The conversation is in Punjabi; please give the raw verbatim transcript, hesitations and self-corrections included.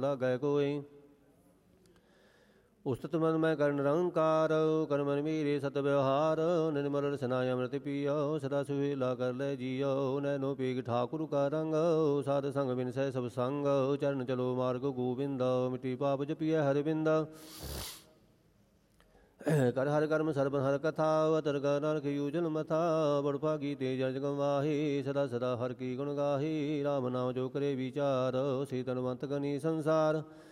ਲਾਗੈ ਕੋਈ। ਉਸਤਤ ਮਨ ਮੈਂ ਕਰਨ ਨਿਰੰਕਾਰ ਕਰ ਮਨ ਮੀਰੇ ਸਤ ਵਿਵਹਾਰ ਨਿਰਮਲ ਰਸਨਾ ਅੰਮ੍ਰਿਤ ਪੀਓ ਸਦਾ ਸੁਹੇਲਾ ਕਰ ਲੈ ਜੀਓ। ਨੈਨੋ ਪੀਗ ਠਾਕੁਰ ਕਾ ਰੰਗ ਸਾਧ ਸੰਗ ਬਿਨਸੈ ਸਭ ਸੰਗ ਚਰਨ ਚਲੋ ਮਾਰਗ ਗੋਬਿੰਦ ਮਿਟੀ ਪਾਪ ਜਪੀਐ ਹਰਿ ਬਿੰਦ। ਕਰ ਹਰਿ ਕਰਮ ਸਰਬ ਹਰਿ ਕਥਾ ਅਤਰ ਕਰ ਨਾਨਕ ਯੂਜਨ ਮਥਾ ਬੜ ਭਾਗੀ ਤੇ ਜਨ ਗਵਾਹੀ ਸਦਾ ਸਦਾ ਹਰਿ ਕੀ ਗੁਣ ਗਾਹੀ। ਰਾਮ ਨਾਮ ਜੋ ਕਰੇ ਵਿਚਾਰ ਸੇ ਤਨਵੰਤ ਗਨੀ ਸੰਸਾਰ